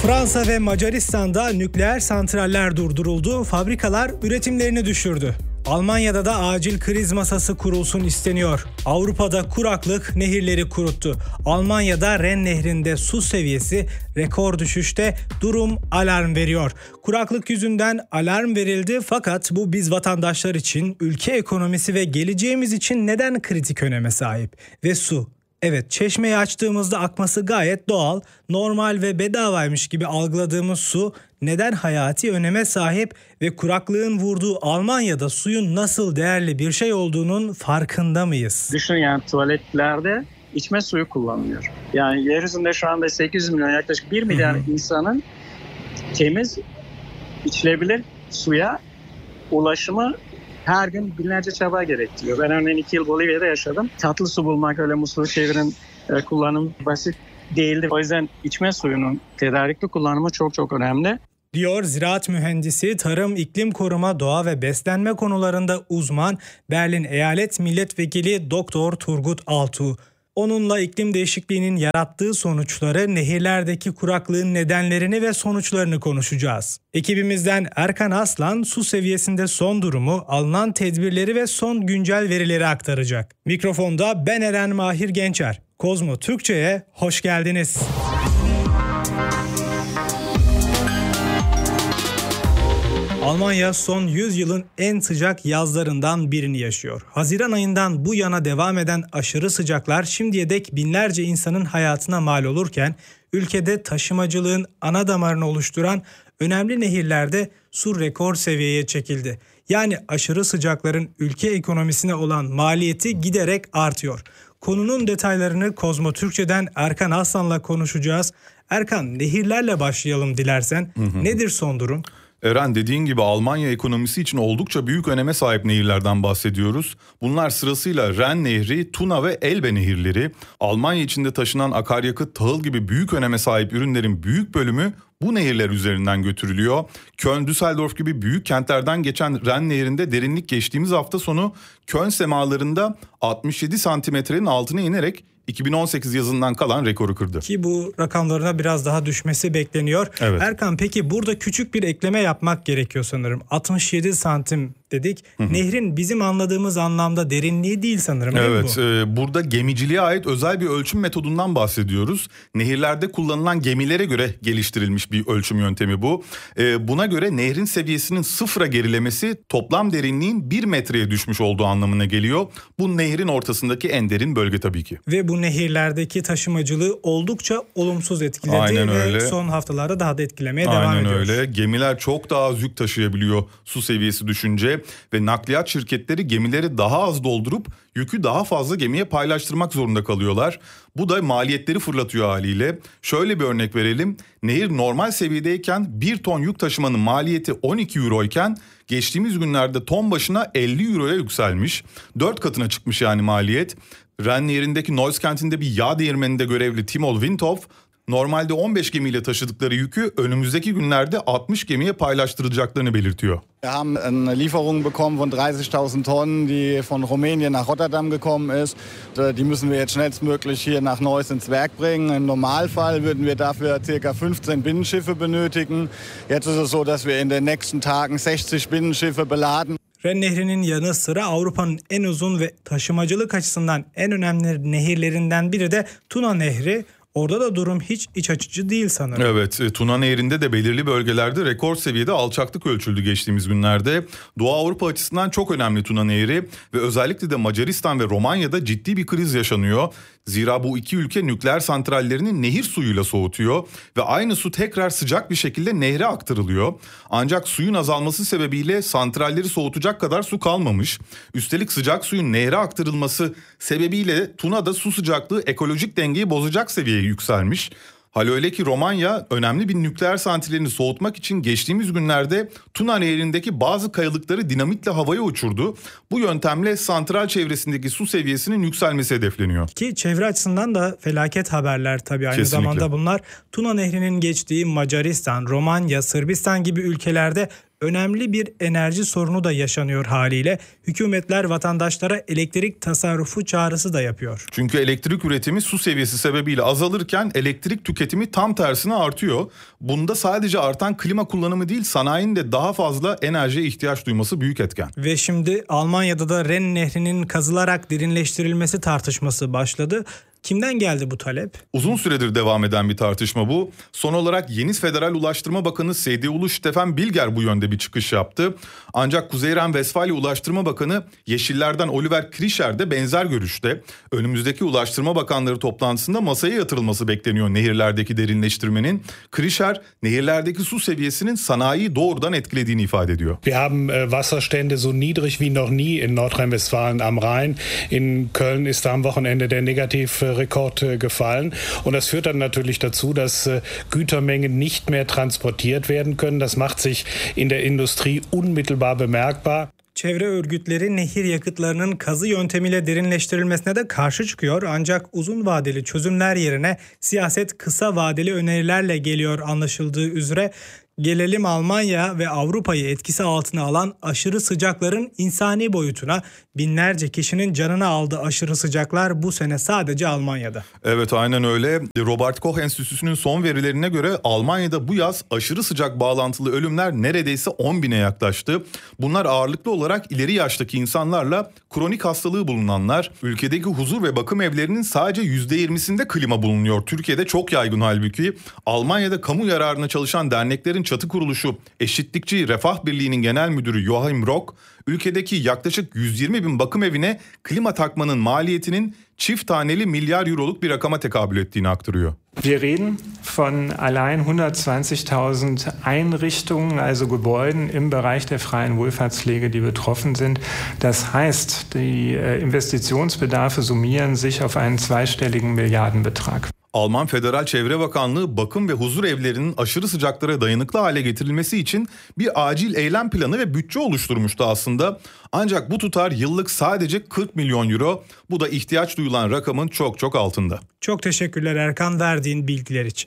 Fransa ve Macaristan'da nükleer santraller durduruldu, fabrikalar üretimlerini düşürdü. Almanya'da da acil kriz masası kurulsun isteniyor. Avrupa'da kuraklık nehirleri kuruttu. Almanya'da Ren Nehri'nde su seviyesi rekor düşüşte, durum alarm veriyor. Kuraklık yüzünden alarm verildi fakat bu biz vatandaşlar için, ülke ekonomisi ve geleceğimiz için neden kritik öneme sahip? Ve su. Evet, çeşmeyi açtığımızda akması gayet doğal, normal ve bedavaymış gibi algıladığımız su neden hayati öneme sahip ve kuraklığın vurduğu Almanya'da suyun nasıl değerli bir şey olduğunun farkında mıyız? Düşün, yani tuvaletlerde içme suyu kullanılıyor. Yani yeryüzünde şu anda 800 milyon, yaklaşık 1 milyar insanın temiz, içilebilir suya ulaşımı her gün binlerce çaba gerektiriyor. Ben örneğin 2 yıl Bolivya'da yaşadım. Tatlı su bulmak, öyle musluğu çevirin kullanım basit değildi. O yüzden içme suyunun tedarikli kullanımı çok çok önemli. Diyor ziraat mühendisi, tarım, iklim koruma, doğa ve beslenme konularında uzman Berlin Eyalet Milletvekili Doktor Turgut Altuğ. Onunla iklim değişikliğinin yarattığı sonuçları, nehirlerdeki kuraklığın nedenlerini ve sonuçlarını konuşacağız. Ekibimizden Erkan Aslan su seviyesinde son durumu, alınan tedbirleri ve son güncel verileri aktaracak. Mikrofonda ben Eren Mahir Gençer. Kozmo Türkçe'ye hoş geldiniz. Almanya son 100 yılın en sıcak yazlarından birini yaşıyor. Haziran ayından bu yana devam eden aşırı sıcaklar şimdiye dek binlerce insanın hayatına mal olurken ülkede taşımacılığın ana damarını oluşturan önemli nehirlerde su rekor seviyeye çekildi. Yani aşırı sıcakların ülke ekonomisine olan maliyeti giderek artıyor. Konunun detaylarını Kozmo Türkçe'den Erkan Aslan'la konuşacağız. Erkan, nehirlerle başlayalım dilersen. Nedir son durum? Eren, dediğin gibi Almanya ekonomisi için oldukça büyük öneme sahip nehirlerden bahsediyoruz. Bunlar sırasıyla Ren Nehri, Tuna ve Elbe nehirleri. Almanya içinde taşınan akaryakıt, tahıl gibi büyük öneme sahip ürünlerin büyük bölümü bu nehirler üzerinden götürülüyor. Köln, Düsseldorf gibi büyük kentlerden geçen Ren Nehri'nde derinlik geçtiğimiz hafta sonu Köln semalarında 67 santimetrenin altına inerek 2018 yazından kalan rekoru kırdı. Ki bu rakamlarına biraz daha düşmesi bekleniyor. Evet. Erkan, peki burada küçük bir ekleme yapmak gerekiyor sanırım. 67 santim dedik. Nehrin bizim anladığımız anlamda derinliği değil sanırım. Evet, burada gemiciliğe ait özel bir ölçüm metodundan bahsediyoruz. Nehirlerde kullanılan gemilere göre geliştirilmiş bir ölçüm yöntemi bu. Buna göre nehrin seviyesinin sıfıra gerilemesi toplam derinliğin 1 metreye düşmüş olduğu anlamına geliyor. Bu nehrin ortasındaki en derin bölge tabii ki. Ve bu nehirlerdeki taşımacılığı oldukça olumsuz etkiledi. Aynen ve öyle. Son haftalarda daha da etkilemeye devam ediyor. Aynen öyle. Gemiler çok daha az yük taşıyabiliyor su seviyesi düşünce ve nakliyat şirketleri gemileri daha az doldurup yükü daha fazla gemiye paylaştırmak zorunda kalıyorlar. Bu da maliyetleri fırlatıyor haliyle. Şöyle bir örnek verelim. Nehir normal seviyedeyken 1 ton yük taşımanın maliyeti 12 euro iken geçtiğimiz günlerde ton başına 50 euroya yükselmiş. 4 katına çıkmış yani maliyet. Ren Nehri'ndeki Neuss kentinde bir yağ değirmeninde görevli Timol Windhoff, normalde 15 gemiyle taşıdıkları yükü önümüzdeki günlerde 60 gemiye paylaştıracaklarını belirtiyor. Wir haben eine Lieferung bekommen von 30.000 Tonnen, die von Rumänien nach Rotterdam gekommen ist. Die müssen wir jetzt schnellstmöglich hier nach Neuss ins Werk bringen. Im Normalfall würden wir dafür ca. 15 Binnenschiffe benötigen. Jetzt ist es so, dass wir in den nächsten Tagen 60 Binnenschiffe beladen. Ren Nehri'nin yanı sıra Avrupa'nın en uzun ve taşımacılık açısından en önemli nehirlerinden biri de Tuna Nehri. Orada da durum hiç iç açıcı değil sanırım. Evet, Tuna Nehri'nde de belirli bölgelerde rekor seviyede alçaklık ölçüldü geçtiğimiz günlerde. Doğu Avrupa açısından çok önemli Tuna Nehri ve özellikle de Macaristan ve Romanya'da ciddi bir kriz yaşanıyor. Zira bu iki ülke nükleer santrallerini nehir suyuyla soğutuyor ve aynı su tekrar sıcak bir şekilde nehre aktarılıyor. Ancak suyun azalması sebebiyle santralleri soğutacak kadar su kalmamış. Üstelik sıcak suyun nehre aktarılması sebebiyle Tuna'da su sıcaklığı ekolojik dengeyi bozacak seviyeye yükselmiş. Hal öyle ki Romanya önemli bir nükleer santralini soğutmak için geçtiğimiz günlerde Tuna Nehri'ndeki bazı kayalıkları dinamitle havaya uçurdu. Bu yöntemle santral çevresindeki su seviyesinin yükselmesi hedefleniyor. Ki çevre açısından da felaket haberler tabii aynı zamanda bunlar. Tuna Nehri'nin geçtiği Macaristan, Romanya, Sırbistan gibi ülkelerde önemli bir enerji sorunu da yaşanıyor haliyle. Hükümetler vatandaşlara elektrik tasarrufu çağrısı da yapıyor. Çünkü elektrik üretimi su seviyesi sebebiyle azalırken elektrik tüketimi tam tersine artıyor. Bunda sadece artan klima kullanımı değil, sanayinin de daha fazla enerjiye ihtiyaç duyması büyük etken. Ve şimdi Almanya'da da Ren Nehri'nin kazılarak derinleştirilmesi tartışması başladı. Kimden geldi bu talep? Uzun süredir devam eden bir tartışma bu. Son olarak yeni Federal Ulaştırma Bakanı CDU'lu Stefan Bilger bu yönde bir çıkış yaptı. Ancak Kuzey Ren-Vesfalya Ulaştırma Bakanı Yeşiller'den Oliver Krischer de benzer görüşte. Önümüzdeki Ulaştırma Bakanları toplantısında masaya yatırılması bekleniyor nehirlerdeki derinleştirmenin. Krischer, nehirlerdeki su seviyesinin sanayiyi doğrudan etkilediğini ifade ediyor. Wir haben Wasserstände so niedrig wie noch nie in Nordrhein-Westfalen am Rhein. In Köln ist am Wochenende der Negativrekord gefallen. Und das führt dann natürlich dazu, dass Gütermengen nicht mehr transportiert werden können. Das macht sich in der Industrie unmittelbar bemerkbar. Çevre örgütleri nehir yakıtlarının kazı yöntemiyle derinleştirilmesine de karşı çıkıyor. Ancak uzun vadeli çözümler yerine siyaset kısa vadeli önerilerle geliyor anlaşıldığı üzere. Gelelim Almanya ve Avrupa'yı etkisi altına alan aşırı sıcakların insani boyutuna. Binlerce kişinin canını aldığı aşırı sıcaklar bu sene sadece Almanya'da. Evet, aynen öyle. Robert Koch Enstitüsü'nün son verilerine göre Almanya'da bu yaz aşırı sıcak bağlantılı ölümler neredeyse 10.000'e yaklaştı. Bunlar ağırlıklı olarak ileri yaştaki insanlarla kronik hastalığı bulunanlar. Ülkedeki huzur ve bakım evlerinin sadece %20'sinde klima bulunuyor. Türkiye'de çok yaygın halbuki. Almanya'da kamu yararına çalışan derneklerin çatı kuruluşu Eşitlikçi Refah Birliği'nin genel müdürü Joachim Rock, ülkedeki yaklaşık 120.000 bakım evine klima takmanın maliyetinin çift taneli milyar euroluk bir rakama tekabül ettiğini aktarıyor. Wir reden von allein 120.000 Einrichtungen, also Gebäuden im Bereich der freien Wohlfahrtspflege, die betroffen sind. Das heißt, die Investitionsbedarfe summieren sich auf einen zweistelligen Milliardenbetrag. Alman Federal Çevre Bakanlığı bakım ve huzur evlerinin aşırı sıcaklara dayanıklı hale getirilmesi için bir acil eylem planı ve bütçe oluşturmuştu aslında. Ancak bu tutar yıllık sadece 40 milyon euro. Bu da ihtiyaç duyulan rakamın çok çok altında. Çok teşekkürler Erkan verdiğin bilgiler için.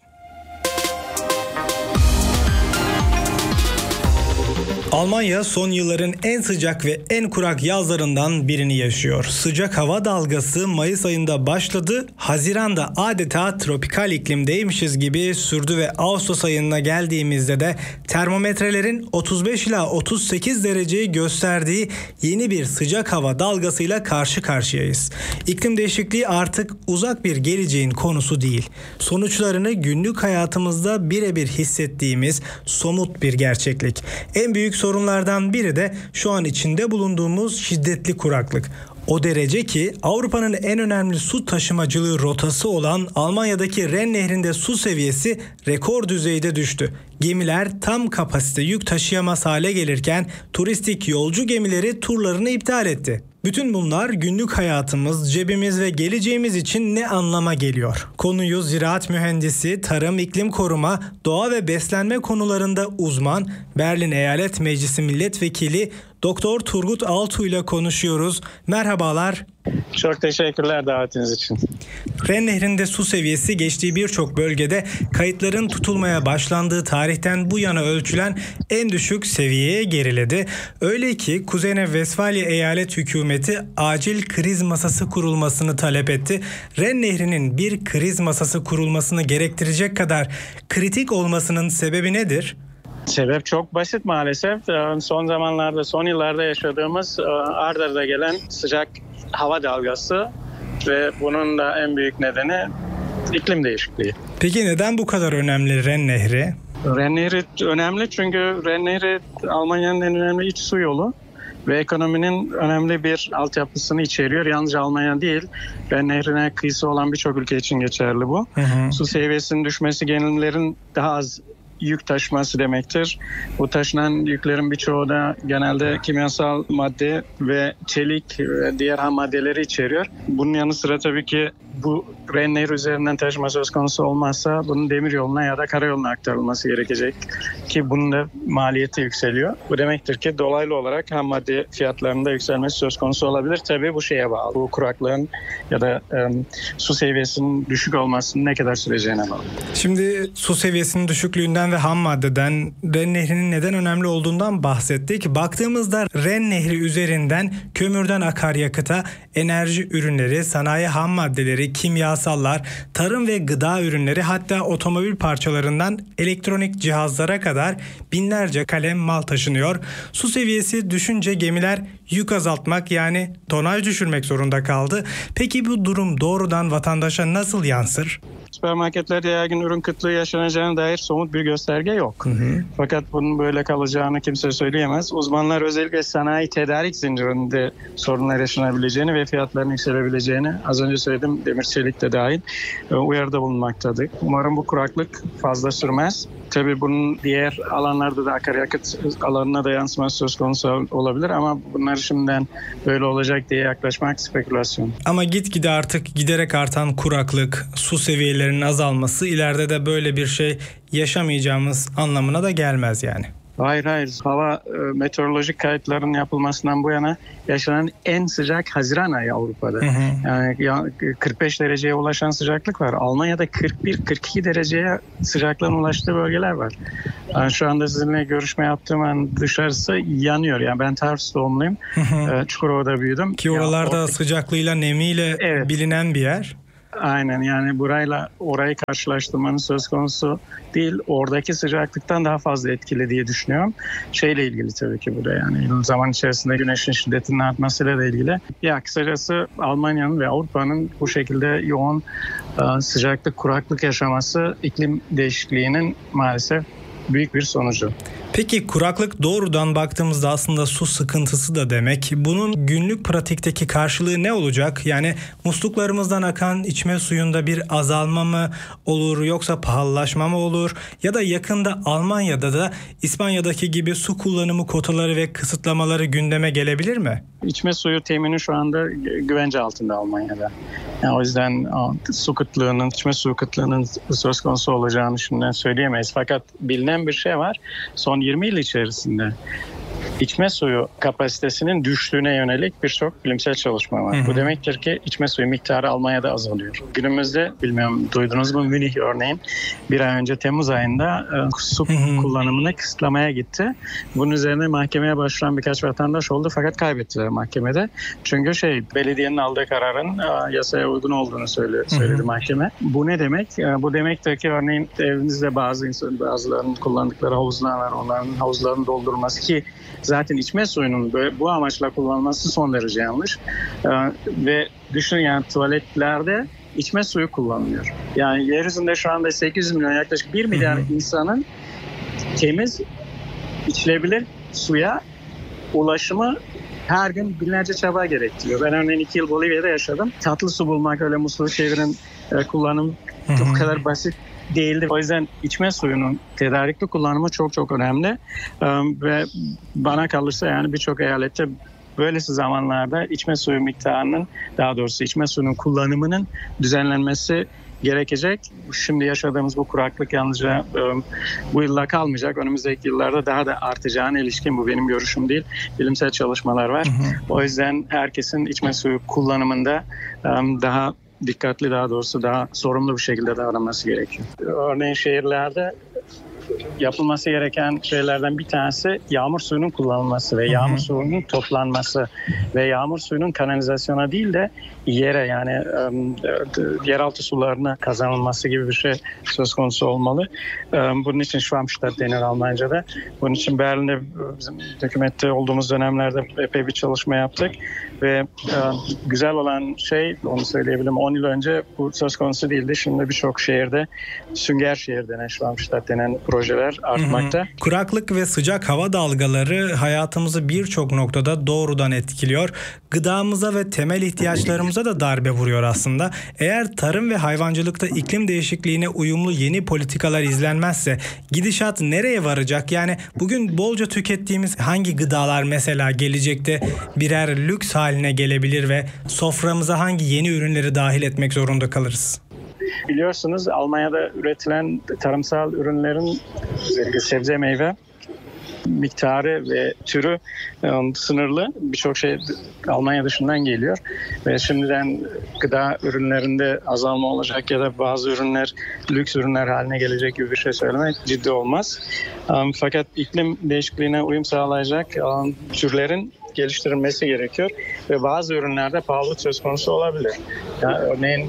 Almanya son yılların en sıcak ve en kurak yazlarından birini yaşıyor. Sıcak hava dalgası Mayıs ayında başladı. Haziran'da adeta tropikal iklimdeymişiz gibi sürdü ve Ağustos ayına geldiğimizde de termometrelerin 35 ila 38 dereceyi gösterdiği yeni bir sıcak hava dalgasıyla karşı karşıyayız. İklim değişikliği artık uzak bir geleceğin konusu değil. Sonuçlarını günlük hayatımızda birebir hissettiğimiz somut bir gerçeklik. En büyük sorunlardan biri de şu an içinde bulunduğumuz şiddetli kuraklık. O derece ki Avrupa'nın en önemli su taşımacılığı rotası olan Almanya'daki Ren Nehri'nde su seviyesi rekor düzeyde düştü. Gemiler tam kapasite yük taşıyamaz hale gelirken turistik yolcu gemileri turlarını iptal etti. Bütün bunlar günlük hayatımız, cebimiz ve geleceğimiz için ne anlama geliyor? Konuyu ziraat mühendisi, tarım, iklim koruma, doğa ve beslenme konularında uzman, Berlin Eyalet Meclisi Milletvekili Doktor Turgut Altuğ ile konuşuyoruz. Merhabalar. Çok teşekkürler davetiniz için. Ren Nehri'nde su seviyesi geçtiği birçok bölgede kayıtların tutulmaya başlandığı tarihten bu yana ölçülen en düşük seviyeye geriledi. Öyle ki Kuzey Ren-Vesfalya Eyalet Hükümeti acil kriz masası kurulmasını talep etti. Ren Nehri'nin bir kriz masası kurulmasını gerektirecek kadar kritik olmasının sebebi nedir? Sebep çok basit maalesef. Son zamanlarda, son yıllarda yaşadığımız ard arda gelen sıcak hava dalgası ve bunun da en büyük nedeni iklim değişikliği. Peki neden bu kadar önemli Ren Nehri? Ren Nehri önemli çünkü Ren Nehri Almanya'nın en önemli iç su yolu ve ekonominin önemli bir altyapısını içeriyor. Yalnızca Almanya değil, Ren Nehri'ne kıyısı olan birçok ülke için geçerli bu. Su seviyesinin düşmesi gemilerin daha az yük taşıması demektir. Bu taşınan yüklerin birçoğu da genelde kimyasal madde ve çelik ve diğer ham maddeleri içeriyor. Bunun yanı sıra tabii ki bu Ren Nehri üzerinden taşıma söz konusu olmazsa bunun demiryoluna ya da karayoluna aktarılması gerekecek ki bunun da maliyeti yükseliyor. Bu demektir ki dolaylı olarak ham madde fiyatlarında yükselmesi söz konusu olabilir. Tabii bu şeye bağlı. Bu kuraklığın ya da su seviyesinin düşük olmasının ne kadar süreceğine bağlı. Şimdi su seviyesinin düşüklüğünden ve ham maddeden, Ren Nehri'nin neden önemli olduğundan bahsettik. Baktığımızda Ren Nehri üzerinden kömürden akaryakıta, enerji ürünleri, sanayi ham maddeleri, kimyasallar, tarım ve gıda ürünleri, hatta otomobil parçalarından elektronik cihazlara kadar binlerce kalem mal taşınıyor. Su seviyesi düşünce gemiler yük azaltmak, yani tonaj düşürmek zorunda kaldı. Peki bu durum doğrudan vatandaşa nasıl yansır? Süpermarketlerde yaygın ürün kıtlığı yaşanacağına dair somut bir gösterge yok. Fakat bunun böyle kalacağını kimse söyleyemez. Uzmanlar özellikle sanayi tedarik zincirinde sorunlar yaşanabileceğini ve fiyatların yükselebileceğini, az önce söyledim, demir çelik de dahil, uyarıda bulunmaktadır. Umarım bu kuraklık fazla sürmez. Tabii bunun diğer alanlarda da akaryakıt alanına da yansıması söz konusu olabilir ama bunlar şimdiden böyle olacak diye yaklaşmak spekülasyon. Ama gitgide artık giderek artan kuraklık, su seviyelerinin azalması ileride de böyle bir şey yaşamayacağımız anlamına da gelmez yani. Hayır. Hava meteorolojik kayıtlarının yapılmasından bu yana yaşanan en sıcak Haziran ayı Avrupa'da. Yani 45 dereceye ulaşan sıcaklık var. Almanya'da 41-42 dereceye sıcaklığın ulaştığı bölgeler var. Yani şu anda sizinle görüşme yaptığım an dışarısı yanıyor. Yani ben Tarsus doğumluyum. Çukurova'da büyüdüm. Ki oralarda sıcaklığıyla, nemiyle bilinen bir yer. Aynen, yani orayı karşılaştırmanın söz konusu değil. Oradaki sıcaklıktan daha fazla etkili diye düşünüyorum. Şeyle ilgili tabii ki bu da, yani zaman içerisinde güneşin şiddetinin artmasıyla da ilgili. Ya kısacası Almanya'nın ve Avrupa'nın bu şekilde yoğun sıcaklık, kuraklık yaşaması iklim değişikliğinin maalesef büyük bir sonucu. Peki kuraklık doğrudan baktığımızda aslında su sıkıntısı da demek. Bunun günlük pratikteki karşılığı ne olacak? Yani musluklarımızdan akan içme suyunda bir azalma mı olur, yoksa pahalılaşma mı olur? Ya da yakında Almanya'da da İspanya'daki gibi su kullanımı kotaları ve kısıtlamaları gündeme gelebilir mi? İçme suyu temini şu anda güvence altında Almanya'da. Yani o yüzden içme suyu kıtlığının söz konusu olacağını şimdiden söyleyemeyiz. Fakat bilinen bir şey var. Son 20 yıl içerisinde içme suyu kapasitesinin düştüğüne yönelik birçok bilimsel çalışma var. Bu demektir ki içme suyu miktarı Almanya'da azalıyor. Günümüzde, bilmiyorum duydunuz mu, Münih örneğin bir ay önce Temmuz ayında su kullanımını kısıtlamaya gitti. Bunun üzerine mahkemeye başvuran birkaç vatandaş oldu fakat kaybettiler mahkemede. Çünkü belediyenin aldığı kararın yasaya uygun olduğunu söyledi mahkeme. Bu ne demek? Bu demektir ki örneğin evinizde bazılarının kullandıkları havuzlar var. Onların havuzlarını doldurması, ki zaten içme suyunun bu amaçla kullanılması son derece yanlış. Ve düşünün, yani tuvaletlerde içme suyu kullanılıyor. Yani yeryüzünde şu anda 800 milyon, yaklaşık 1 milyar insanın temiz, içilebilir suya ulaşımı her gün binlerce çaba gerektiriyor. Ben örneğin 2 yıl Bolivya'da yaşadım. Tatlı su bulmak, öyle musluğu çevirin kullanım bu kadar basit değildi. O yüzden içme suyunun tedarikli kullanımı çok çok önemli. Ve bana kalırsa yani birçok eyalette böylesi zamanlarda içme suyu miktarının, daha doğrusu içme suyunun kullanımının düzenlenmesi gerekecek. Şimdi yaşadığımız bu kuraklık yalnızca bu yılla kalmayacak. Önümüzdeki yıllarda daha da artacağına ilişkin, bu benim görüşüm değil, bilimsel çalışmalar var. O yüzden herkesin içme suyu kullanımında daha dikkatli, daha doğrusu daha sorumlu bir şekilde davranması gerekiyor. Örneğin şehirlerde yapılması gereken şeylerden bir tanesi yağmur suyunun kullanılması ve yağmur suyunun toplanması ve yağmur suyunun kanalizasyona değil de yere, yani yeraltı sularına kazanılması gibi bir şey söz konusu olmalı. Bunun için Schwammstadt denir Almanca'da. Bunun için Berlin'de bizim hükümette olduğumuz dönemlerde epey bir çalışma yaptık ve güzel olan şey, onu söyleyebilirim, 10 yıl önce bu söz konusu değildi. Şimdi birçok şehirde Sünger Şehir denen, Schwammstadt denen proje tehlikeler artmakta. Kuraklık ve sıcak hava dalgaları hayatımızı birçok noktada doğrudan etkiliyor. Gıdamıza ve temel ihtiyaçlarımıza da darbe vuruyor aslında. Eğer tarım ve hayvancılıkta iklim değişikliğine uyumlu yeni politikalar izlenmezse gidişat nereye varacak? Yani bugün bolca tükettiğimiz hangi gıdalar mesela gelecekte birer lüks haline gelebilir ve soframıza hangi yeni ürünleri dahil etmek zorunda kalırız? Biliyorsunuz Almanya'da üretilen tarımsal ürünlerin özellikle sebze meyve miktarı ve türü sınırlı. Birçok şey Almanya dışından geliyor ve şimdiden gıda ürünlerinde azalma olacak ya da bazı ürünler lüks ürünler haline gelecek gibi bir şey söylemek ciddi olmaz. Fakat iklim değişikliğine uyum sağlayacak türlerin geliştirilmesi gerekiyor ve bazı ürünlerde pahalılık söz konusu olabilir. Yani örneğin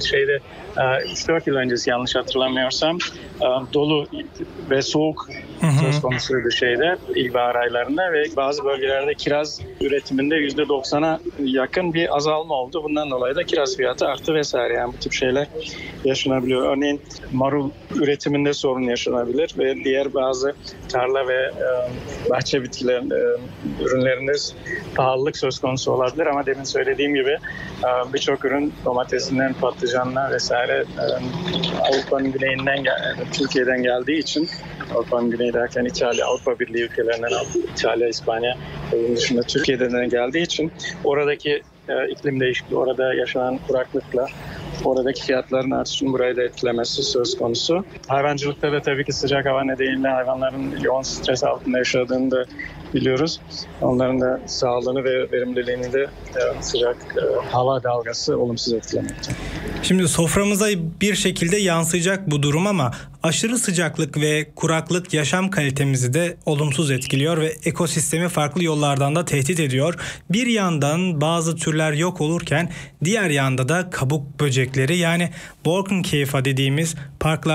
3-4 yıl öncesi yanlış hatırlamıyorsam dolu ve soğuk söz konusuydu ilkbahar aylarında ve bazı bölgelerde kiraz üretiminde %90'a yakın bir azalma oldu. Bundan dolayı da kiraz fiyatı arttı vesaire. Yani bu tip şeyler yaşanabiliyor. Örneğin marul üretiminde sorun yaşanabilir ve diğer bazı tarla ve bahçe bitkiler ürünlerinde pahalılık söz konusu olabilir ama demin söylediğim gibi birçok ürün domatesinden patlıcanına vesaire Avrupa'nın güneyinden Türkiye'den geldiği için Avrupa'nın güneyi derken İtalya, Avrupa Birliği ülkelerinden İtalya, İspanya onun dışında Türkiye'den geldiği için oradaki iklim değişikliği, orada yaşanan kuraklıkla oradaki fiyatların artışının burayı da etkilemesi söz konusu. Hayvancılıkta da tabii ki sıcak hava nedeniyle hayvanların yoğun stres altında yaşadığını da biliyoruz. Onların da sağlığını ve verimliliğini de sıcak hava dalgası olumsuz etkilemekte. Şimdi soframıza bir şekilde yansıyacak bu durum ama aşırı sıcaklık ve kuraklık yaşam kalitemizi de olumsuz etkiliyor ve ekosistemi farklı yollardan da tehdit ediyor. Bir yandan bazı türler yok olurken diğer yanda da kabuk böcekleri yani Borkenkäfer dediğimiz parklar